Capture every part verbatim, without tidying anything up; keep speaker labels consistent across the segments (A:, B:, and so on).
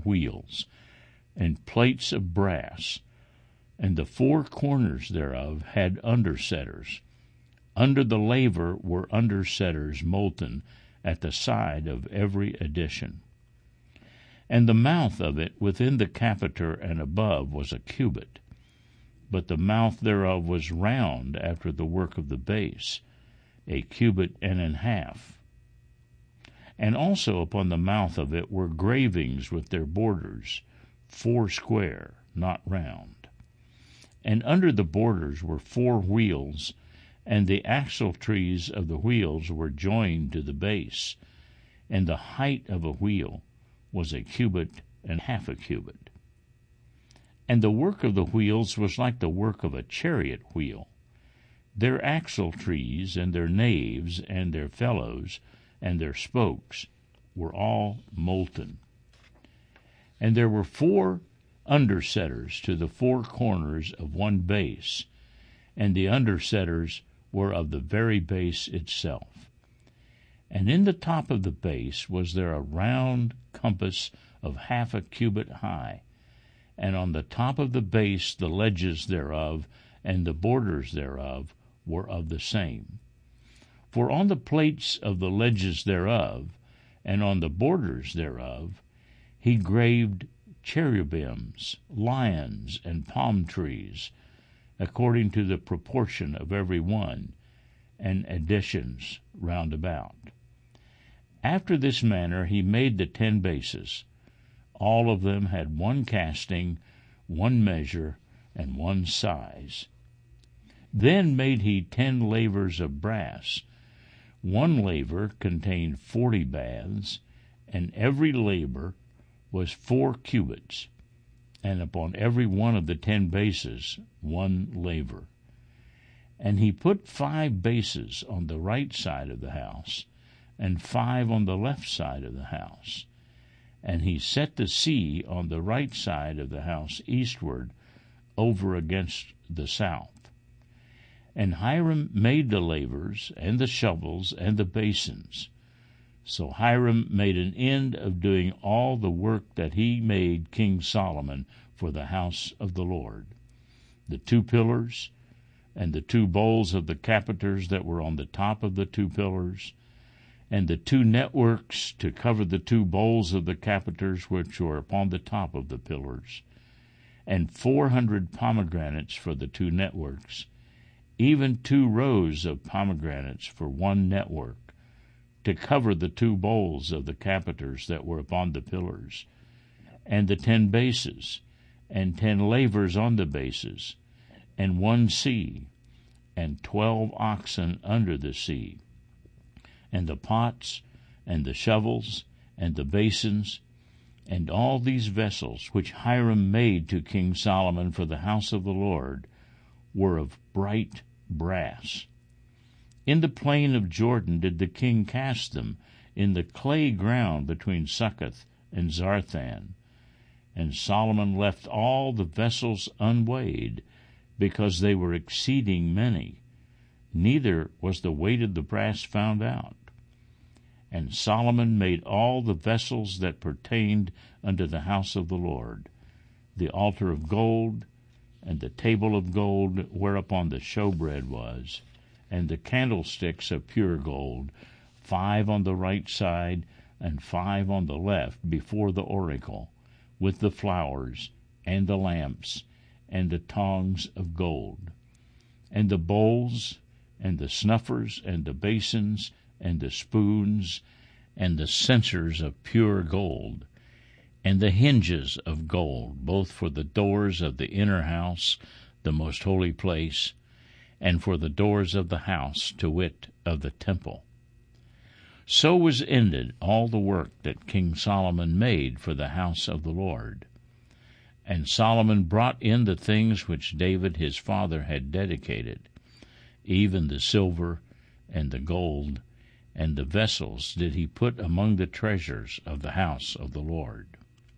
A: wheels, and plates of brass, and the four corners thereof had undersetters. Under the laver were undersetters molten at the side of every addition. And the mouth of it within the capiter and above was a cubit, but the mouth thereof was round after the work of the base, a cubit and an half. And also upon the mouth of it were gravings with their borders, four square, not round. And under the borders were four wheels, and the axletrees of the wheels were joined to the base, and the height of a wheel was a cubit and half a cubit. And the work of the wheels was like the work of a chariot wheel. Their axletrees and their naves and their felloes and their spokes were all molten. And there were four undersetters to the four corners of one base, and the undersetters were of the very base itself. And in the top of the base was there a round compass of half a cubit high, and on the top of the base the ledges thereof and the borders thereof were of the same. For on the plates of the ledges thereof, and on the borders thereof, he graved cherubims, lions, and palm trees, according to the proportion of every one, and additions round about. After this manner he made the ten bases. All of them had one casting, one measure, and one size. Then made he ten lavers of brass. One laver contained forty baths, and every laver was four cubits, and upon every one of the ten bases one laver. And he put five bases on the right side of the house, and five on the left side of the house. And he set the sea on the right side of the house eastward, over against the south. And Hiram made the lavers, and the shovels, and the basins. So Hiram made an end of doing all the work that he made King Solomon for the house of the Lord. The two pillars, and the two bowls of the capiters that were on the top of the two pillars, and the two networks to cover the two bowls of the capiters which were upon the top of the pillars, and four hundred pomegranates for the two networks, even two rows of pomegranates for one network, to cover the two bowls of the capiters that were upon the pillars, and the ten bases, and ten lavers on the bases, and one sea, and twelve oxen under the sea, and the pots, and the shovels, and the basins, and all these vessels which Hiram made to King Solomon for the house of the Lord were of bright brass. In the plain of Jordan did the king cast them, in the clay ground between Succoth and Zarthan. And Solomon left all the vessels unweighed, because they were exceeding many, neither was the weight of the brass found out. And Solomon made all the vessels that pertained unto the house of the Lord, the altar of gold, and the table of gold whereupon the showbread was, and the candlesticks of pure gold, five on the right side and five on the left before the oracle, with the flowers, and the lamps, and the tongs of gold, and the bowls, and the snuffers, and the basins, and the spoons, and the censers of pure gold, and the hinges of gold, both for the doors of the inner house, the most holy place, and for the doors of the house, to wit, of the temple. So was ended all the work that King Solomon made for the house of the Lord. And Solomon brought in the things which David his father had dedicated, even the silver and the gold, and the vessels did he put among the treasures of the house of the Lord.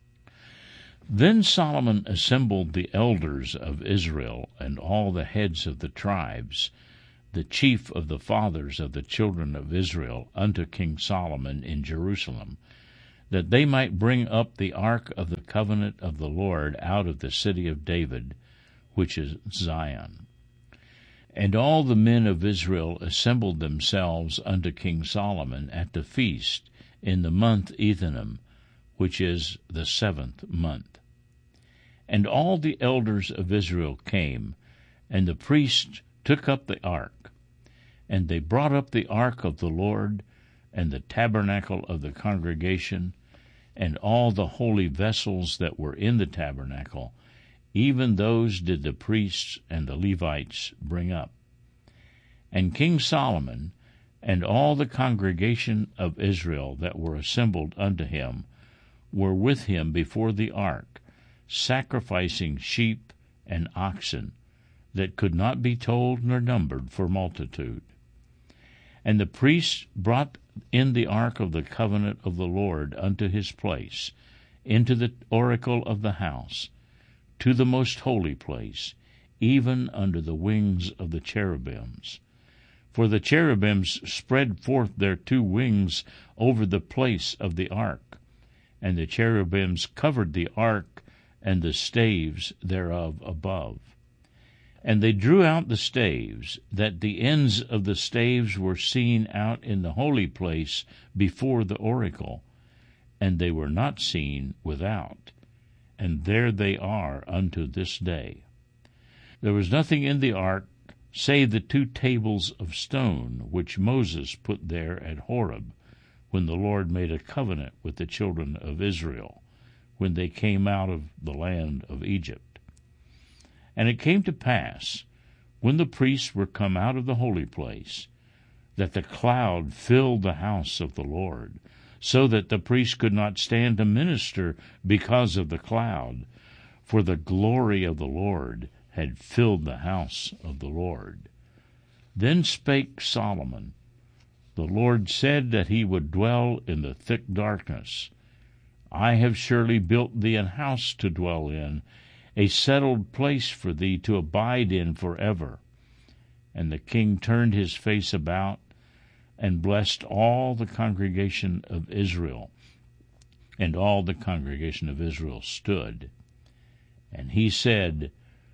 A: Then Solomon assembled the elders of Israel and all the heads of the tribes, the chief of the fathers of the children of Israel, unto King Solomon in Jerusalem, that they might bring up the ark of the covenant of the Lord out of the city of David, which is Zion. And all the men of Israel assembled themselves unto King Solomon at the feast in the month Ethanim, which is the seventh month. And all the elders of Israel came, and the priests took up the ark. And they brought up the ark of the Lord, and the tabernacle of the congregation, and all the holy vessels that were in the tabernacle, even those did the priests and the Levites bring up. And King Solomon and all the congregation of Israel that were assembled unto him were with him before the ark, sacrificing sheep and oxen that could not be told nor numbered for multitude. And the priests brought in the ark of the covenant of the Lord unto his place, into the oracle of the house, to the most holy place, even under the wings of the cherubims. For the cherubims spread forth their two wings over the place of the ark, and the cherubims covered the ark and the staves thereof above. And they drew out the staves, that the ends of the staves were seen out in the holy place before the oracle, and they were not seen without. And there they are unto this day. There was nothing in the ark save the two tables of stone which Moses put there at Horeb, when the Lord made a covenant with the children of Israel, when they came out of the land of Egypt. And it came to pass, when the priests were come out of the holy place, that the cloud filled the house of the Lord, so that the priests could not stand to minister because of the cloud, for the glory of the Lord had filled the house of the Lord. Then spake Solomon, The Lord said that he would dwell in the thick darkness. I have surely built thee an house to dwell in, a settled place for thee to abide in forever. And the king turned his face about, and blessed all the congregation of Israel. And all the congregation of Israel stood. And he said,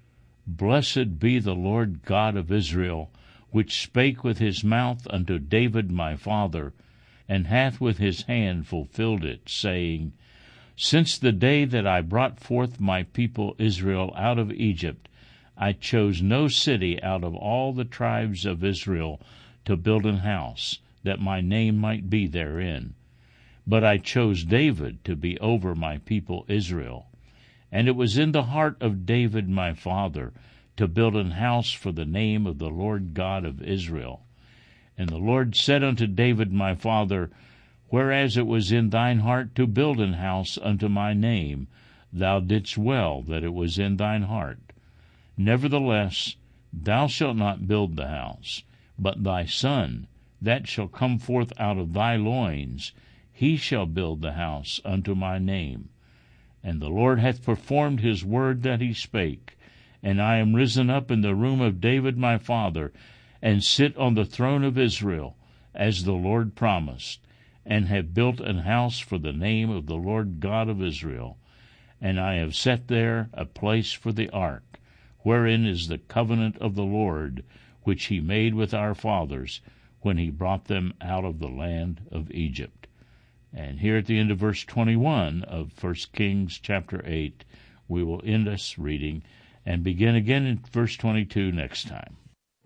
A: Blessed be the Lord God of Israel, which spake with his mouth unto David my father, and hath with his hand fulfilled it, saying, Since the day that I brought forth my people Israel out of Egypt, I chose no city out of all the tribes of Israel to build an house, that my name might be therein. But I chose David to be over my people Israel. And it was in the heart of David my father to build an house for the name of the Lord God of Israel. And the Lord said unto David my father, Whereas it was in thine heart to build an house unto my name, thou didst well that it was in thine heart. Nevertheless, thou shalt not build the house, but thy son, that shall come forth out of thy loins, he shall build the house unto my name. And the Lord hath performed his word that he spake, and I am risen up in the room of David my father, and sit on the throne of Israel, as the Lord promised, and have built an house for the name of the Lord God of Israel. And I have set there a place for the ark, wherein is the covenant of the Lord, which he made with our fathers, when he brought them out of the land of Egypt. And here at the end of verse twenty-one of First Kings chapter eight, we will end this reading and begin again in verse twenty-two next time.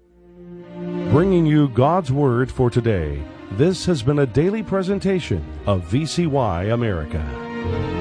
B: Bringing you God's Word for today, this has been a daily presentation of V C Y America.